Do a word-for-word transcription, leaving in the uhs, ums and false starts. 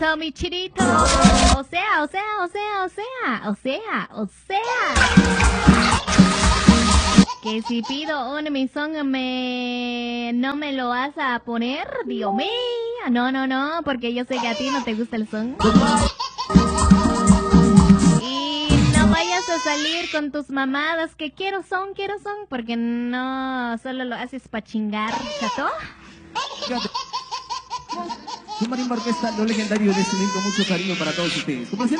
mi chirito. O sea, o sea, o sea, o sea, o sea, o sea. Que si pido un misón me... no me lo vas a poner, Dios mío. No, no, no, porque yo sé que a ti no te gusta el son. Y no vayas a salir con tus mamadas que quiero son, quiero son, porque no solo lo haces pa' chingar, ¿chato? Su Marín Orquesta, lo legendario de con mucho cariño para todos ustedes.